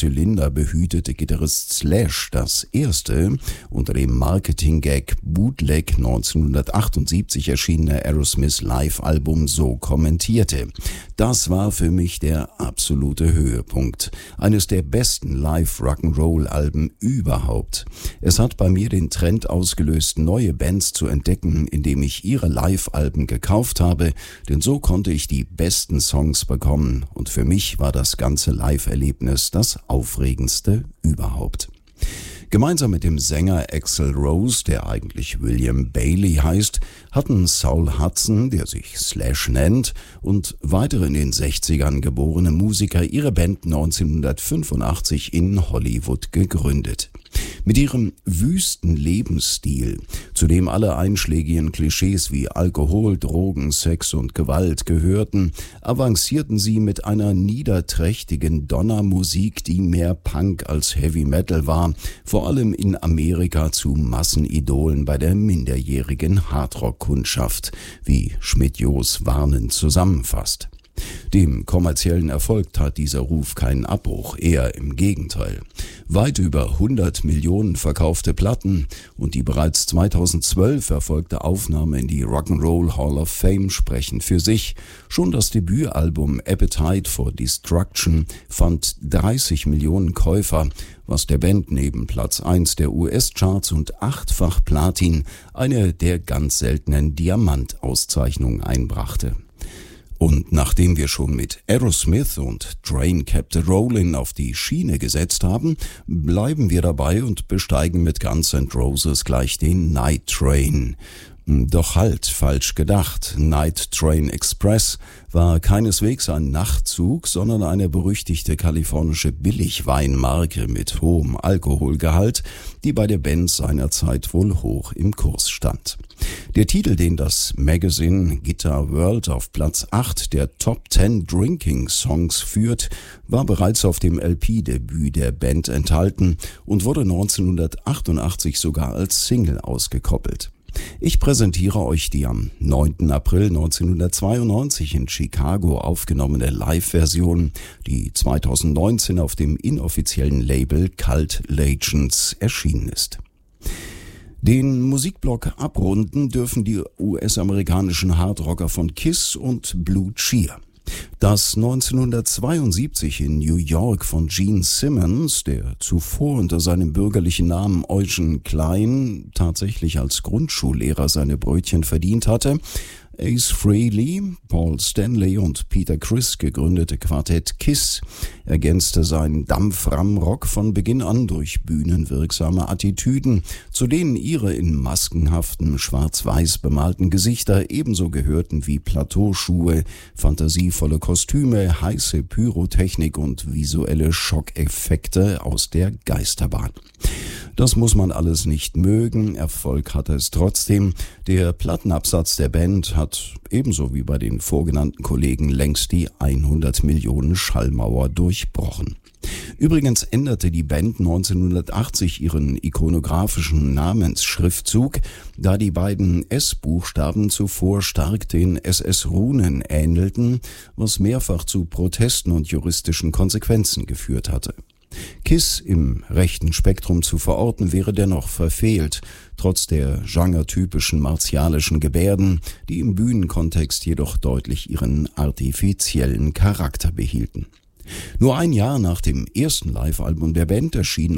Zylinder behütete Gitarrist Slash das erste unter dem Marketing-Gag Bootleg 1978 erschienene Aerosmith Live-Album so kommentierte: Das war für mich der absolute Höhepunkt. Eines der besten Live-Rock'n'Roll-Alben überhaupt. Es hat bei mir den Trend ausgelöst, neue Bands zu entdecken, indem ich ihre Live-Alben gekauft habe, denn so konnte ich die besten Songs bekommen und für mich war das ganze Live-Erlebnis das aufregendste überhaupt. Gemeinsam mit dem Sänger Axl Rose, der eigentlich William Bailey heißt, hatten Saul Hudson, der sich Slash nennt, und weitere in den 60ern geborene Musiker ihre Band 1985 in Hollywood gegründet. Mit ihrem wüsten Lebensstil, zu dem alle einschlägigen Klischees wie Alkohol, Drogen, Sex und Gewalt gehörten, avancierten sie mit einer niederträchtigen Donnermusik, die mehr Punk als Heavy Metal war, vor allem in Amerika zu Massenidolen bei der minderjährigen Hardrock-Kundschaft, wie Schmidt-Jos warnend zusammenfasst. Dem kommerziellen Erfolg tat dieser Ruf keinen Abbruch, eher im Gegenteil. Weit über 100 Millionen verkaufte Platten und die bereits 2012 erfolgte Aufnahme in die Rock'n'Roll Hall of Fame sprechen für sich. Schon das Debütalbum Appetite for Destruction fand 30 Millionen Käufer, was der Band neben Platz 1 der US-Charts und 8-fach Platin eine der ganz seltenen Diamant-Auszeichnungen einbrachte. Und nachdem wir schon mit Aerosmith und Train Kept a Rollin' auf die Schiene gesetzt haben, bleiben wir dabei und besteigen mit Guns N' Roses gleich den Night Train. Doch halt, falsch gedacht. Night Train Express war keineswegs ein Nachtzug, sondern eine berüchtigte kalifornische Billigweinmarke mit hohem Alkoholgehalt, die bei der Band seinerzeit wohl hoch im Kurs stand. Der Titel, den das Magazine Guitar World auf Platz 8 der Top 10 Drinking Songs führt, war bereits auf dem LP-Debüt der Band enthalten und wurde 1988 sogar als Single ausgekoppelt. Ich präsentiere euch die am 9. April 1992 in Chicago aufgenommene Live-Version, die 2019 auf dem inoffiziellen Label Cult Legends erschienen ist. Den Musikblock abrunden dürfen die US-amerikanischen Hardrocker von Kiss und Blue Cheer. Das 1972 in New York von Gene Simmons, der zuvor unter seinem bürgerlichen Namen Eugen Klein tatsächlich als Grundschullehrer seine Brötchen verdient hatte, Ace Frehley, Paul Stanley und Peter Criss gegründete Quartett Kiss ergänzte seinen Dampfram-Rock von Beginn an durch bühnenwirksame Attitüden, zu denen ihre in maskenhaften, schwarz-weiß bemalten Gesichter ebenso gehörten wie Plateauschuhe, fantasievolle Kostüme, heiße Pyrotechnik und visuelle Schockeffekte aus der Geisterbahn. Das muss man alles nicht mögen, Erfolg hatte es trotzdem. Der Plattenabsatz der Band hat ebenso wie bei den vorgenannten Kollegen längst die 100 Millionen Schallmauer durchbrochen. Übrigens änderte die Band 1980 ihren ikonografischen Namensschriftzug, da die beiden S-Buchstaben zuvor stark den SS-Runen ähnelten, was mehrfach zu Protesten und juristischen Konsequenzen geführt hatte. Kiss im rechten Spektrum zu verorten wäre dennoch verfehlt, trotz der genretypischen martialischen Gebärden, die im Bühnenkontext jedoch deutlich ihren artifiziellen Charakter behielten. Nur ein Jahr nach dem ersten Live-Album der Band erschien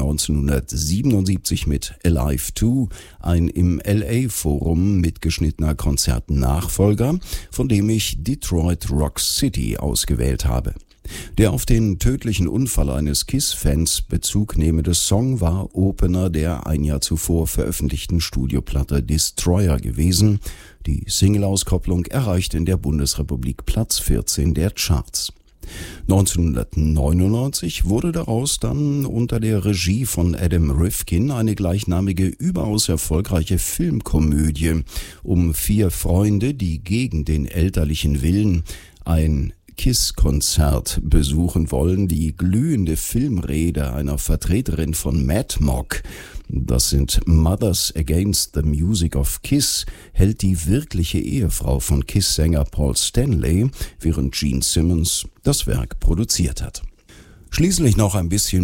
1977 mit Alive 2 ein im LA-Forum mitgeschnittener Konzertennachfolger, von dem ich Detroit Rock City ausgewählt habe. Der auf den tödlichen Unfall eines Kiss-Fans Bezug nehmende Song war Opener der ein Jahr zuvor veröffentlichten Studioplatte Destroyer gewesen. Die Single-Auskopplung erreichte in der Bundesrepublik Platz 14 der Charts. 1999 wurde daraus dann unter der Regie von Adam Rifkin eine gleichnamige, überaus erfolgreiche Filmkomödie um 4 Freunde, die gegen den elterlichen Willen ein Kiss-Konzert besuchen wollen. Die glühende Filmrede einer Vertreterin von Mad Mock, das sind Mothers Against the Music of Kiss, hält die wirkliche Ehefrau von Kiss-Sänger Paul Stanley, während Gene Simmons das Werk produziert hat. Schließlich noch ein bisschen